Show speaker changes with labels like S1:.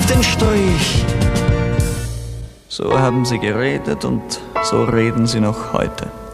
S1: den Strich. So haben sie geredet und so reden sie noch heute.